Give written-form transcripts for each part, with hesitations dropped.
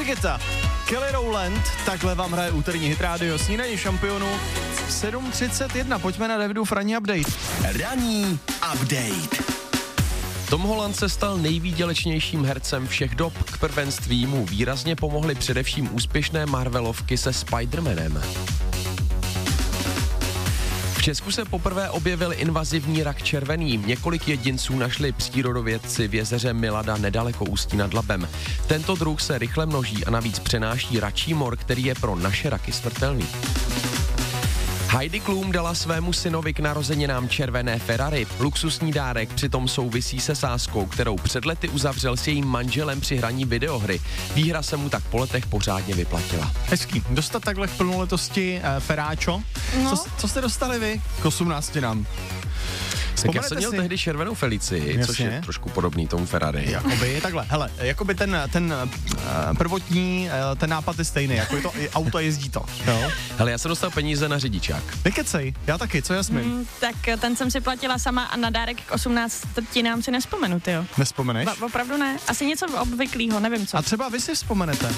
Guetta, Kelly Rowland, takhle vám hraje úterní Hit Radio, snídaní šampionů 7:31, pojďme na Davidův ranní update. Ranní update. Tom Holland se stal nejvýdělečnějším hercem všech dob. K prvenství mu výrazně pomohly především úspěšné Marvelovky se Spider-Manem. V Česku se poprvé objevil invazivní rak červený. Několik jedinců našli přírodovědci v jezeře Milada nedaleko Ústí nad Labem. Tento druh se rychle množí a navíc přenáší račí mor, který je pro naše raky smrtelný. Heidi Klum dala svému synovi k narozeninám červené Ferrari. Luxusní dárek přitom souvisí se sázkou, kterou před lety uzavřel s jejím manželem při hraní videohry. Výhra se mu tak po letech pořádně vyplatila. Hezký. Dostat takhle k plnoletosti Ferráčo. No. Co jste dostali vy k 18 nám? Tak já jsem měl tehdy červenou Felici, což je trošku podobný tomu Ferrari. Jakoby takhle, hele, jakoby ten prvotní, ten nápad je stejný, jako je to auto, jezdí to, jo? Hele, já jsem dostal peníze na řidičák. Nekecej, já taky, co Jasmin? Tak ten jsem si platila sama a na dárek k 18 nám si nespomenu, tyjo. Nespomeneš? Opravdu ne, asi něco obvyklého, nevím co. A třeba vy si vzpomenete.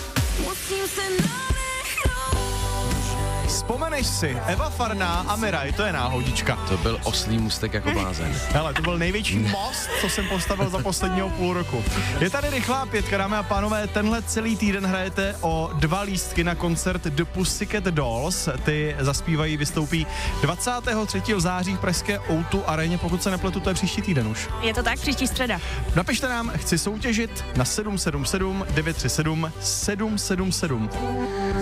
Vzpomeneš si, Eva Farná a Miraj, to je náhodička. To byl oslý můstek jako blázen. Hele, to byl největší most, co jsem postavil za posledního půl roku. Je tady rychlá pětka, dámy a pánové, tenhle celý týden hrajete o 2 lístky na koncert The Pussycat Dolls. Ty zaspívají, vystoupí 23. září v pražské O2 aréně, pokud se nepletu, to je příští týden už. Je to tak, příští středa. Napište nám, chci soutěžit na 777 937 777.